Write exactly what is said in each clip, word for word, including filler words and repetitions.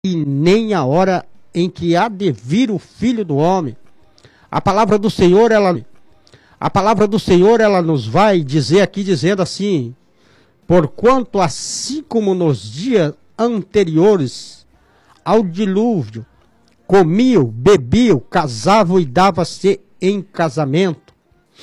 e nem a hora em que há de vir o Filho do Homem. A palavra do Senhor, ela, a palavra do Senhor, ela nos vai dizer aqui, dizendo assim: porquanto assim como nos dias anteriores ao dilúvio, comiam, bebiam, casavam e davam-se em casamento,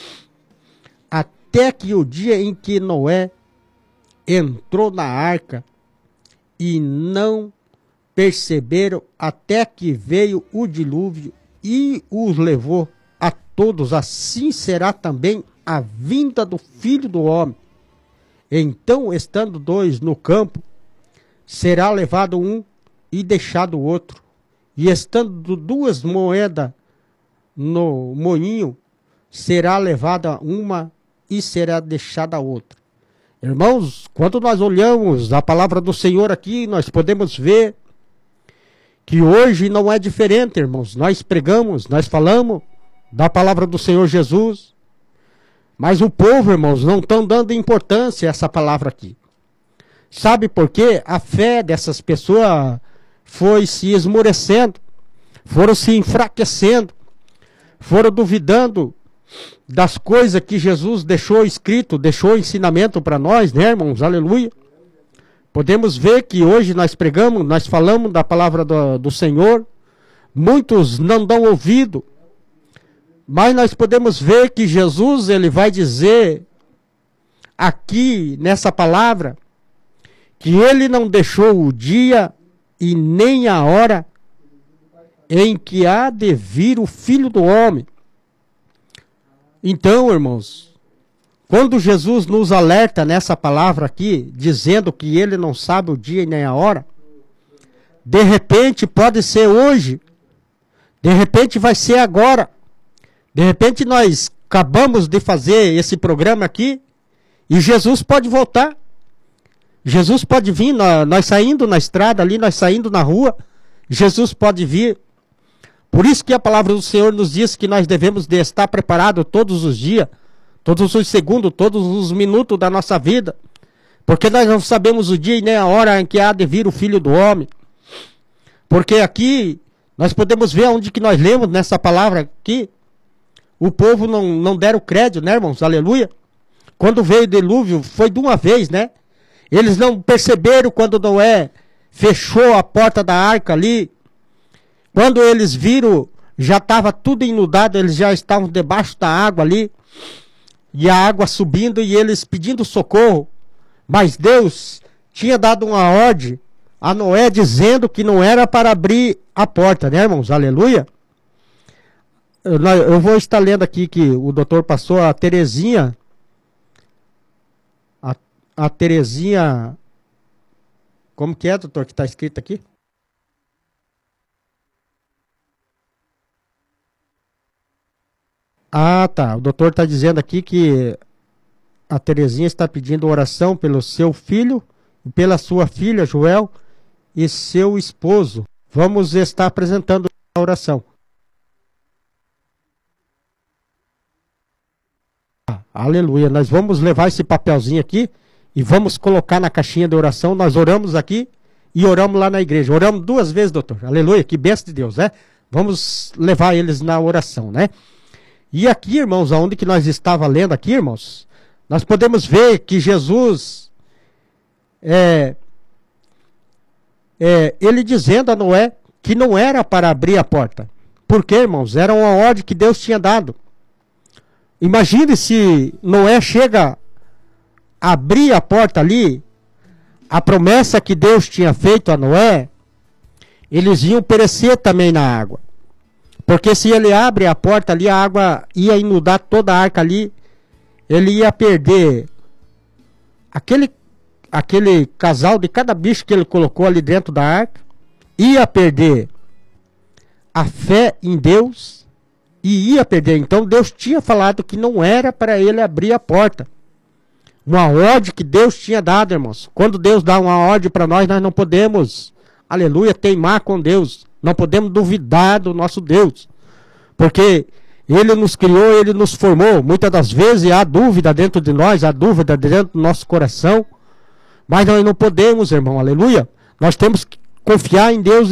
até que o dia em que Noé entrou na arca, e não perceberam até que veio o dilúvio e os levou a todos. Assim será também a vinda do Filho do Homem. Então, estando dois no campo, será levado um e deixado o outro. E estando duas moedas no moinho, será levada uma e será deixada a outra. Irmãos, quando nós olhamos a palavra do Senhor aqui, nós podemos ver que hoje não é diferente, irmãos. Nós pregamos, nós falamos da palavra do Senhor Jesus, mas o povo, irmãos, não estão dando importância a essa palavra aqui. Sabe por quê? A fé dessas pessoas foi se esmorecendo, foram se enfraquecendo, foram duvidando das coisas que Jesus deixou escrito, deixou ensinamento para nós, né, irmãos? Aleluia. Podemos ver que hoje nós pregamos, nós falamos da palavra do, do Senhor, muitos não dão ouvido, mas nós podemos ver que Jesus, ele vai dizer aqui nessa palavra, que ele não deixou o dia e nem a hora em que há de vir o Filho do Homem. Então, irmãos, quando Jesus nos alerta nessa palavra aqui, dizendo que ele não sabe o dia e nem a hora, de repente pode ser hoje, de repente vai ser agora, de repente nós acabamos de fazer esse programa aqui, e Jesus pode voltar, Jesus pode vir, nós, nós saindo na estrada ali, nós saindo na rua, Jesus pode vir. Por isso que a palavra do Senhor nos diz que nós devemos de estar preparados todos os dias, todos os segundos, todos os minutos da nossa vida, porque nós não sabemos o dia e nem a hora em que há de vir o Filho do Homem. Porque aqui nós podemos ver onde que nós lemos nessa palavra aqui, o povo não, não deram crédito, né, irmãos? Aleluia. Quando veio o dilúvio, foi de uma vez, né? Eles não perceberam quando Noé fechou a porta da arca ali. Quando eles viram, já estava tudo inundado, eles já estavam debaixo da água ali, e a água subindo e eles pedindo socorro. Mas Deus tinha dado uma ordem a Noé dizendo que não era para abrir a porta, né, irmãos? Aleluia. Eu, eu vou estar lendo aqui que o doutor passou a Terezinha, a, a Terezinha, como que é, doutor, que está escrito aqui? Ah, tá. O doutor está dizendo aqui que a Terezinha está pedindo oração pelo seu filho, pela sua filha, Joel, e seu esposo. Vamos estar apresentando a oração. Ah, aleluia. Nós vamos levar esse papelzinho aqui e vamos colocar na caixinha de oração. Nós oramos aqui e oramos lá na igreja. Oramos duas vezes, doutor. Aleluia. Que bênção de Deus, né? Vamos levar eles na oração, né? E aqui, irmãos, aonde que nós estava lendo aqui, irmãos, nós podemos ver que Jesus, é, é, ele dizendo a Noé que não era para abrir a porta. Por quê, irmãos? Era uma ordem que Deus tinha dado. Imagine se Noé chega a abrir a porta ali, a promessa que Deus tinha feito a Noé, eles iam perecer também na água. Porque se ele abre a porta ali, a água ia inundar toda a arca ali, ele ia perder aquele, aquele casal de cada bicho que ele colocou ali dentro da arca, ia perder a fé em Deus, e ia perder. Então Deus tinha falado que não era para ele abrir a porta. Uma ordem que Deus tinha dado, irmãos. Quando Deus dá uma ordem para nós, nós não podemos, aleluia, teimar com Deus. Não podemos duvidar do nosso Deus, porque Ele nos criou, Ele nos formou. Muitas das vezes há dúvida dentro de nós, há dúvida dentro do nosso coração, mas nós não podemos, irmão, aleluia. Nós temos que confiar em Deus